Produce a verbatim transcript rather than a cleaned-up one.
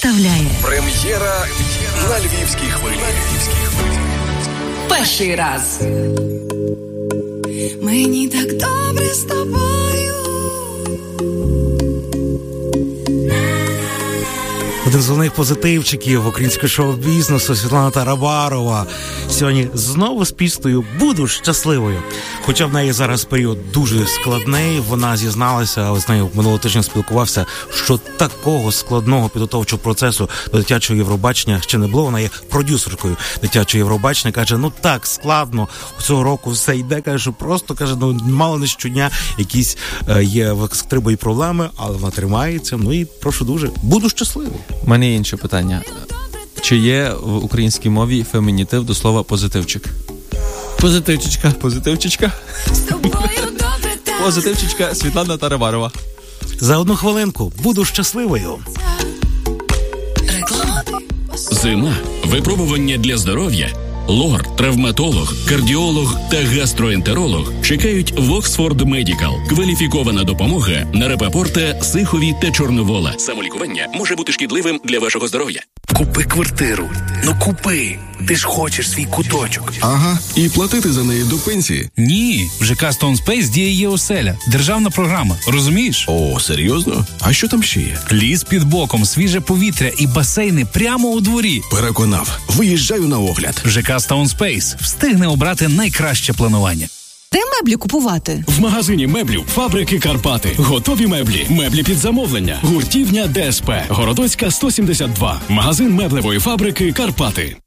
представляє Прем'єра на Львівській хвилі. Перший раз. Мені так добре з тобою. Один з головних позитивчиків українського шоу-бізнесу Світлана Тарабарова сьогодні знову з піснею «Буду щасливою». Хоча в неї зараз період дуже складний, вона зізналася, але з нею минулого тижня спілкувався, що такого складного підготовчого процесу до дитячого Євробачення ще не було. Вона є продюсеркою дитячого Євробачення. Каже, ну так складно, цього року все йде, каже, що просто, каже, ну мало не щодня якісь е, є стрибої проблеми, але вона тримається. Ну і прошу дуже, буду щасливий. У мене є інше питання. Чи є в українській мові фемінітив до слова позитивчик? Позитивчичка, позитивчичка. Позитивчичка Світлана Тарабарова. За одну хвилинку буду щасливою. Зима. Випробування для здоров'я. Лор, травматолог, кардіолог та гастроентеролог чекають в Оксфорд Медікал. Кваліфікована допомога на Рапапорта, Сихові та Чорновола. Самолікування може бути шкідливим для вашого здоров'я. Купи квартиру. Ну купи. Ти ж хочеш свій куточок. Ага. І платити за неї до пенсії. Ні. В ЖК Stone Space діє ЄОселя. Державна програма. Розумієш? О, серйозно? А що там ще є? Ліс під боком, свіже повітря і басейни прямо у дворі. Переконав. Виїжджаю на огляд. ЖК Stone Space встигне обрати найкраще планування. Де меблі купувати? В магазині меблів «Фабрики Карпати». Готові меблі, меблі під замовлення. Гуртівня ДСП. Городоцька, сто сімдесят два. Магазин меблевої фабрики «Карпати».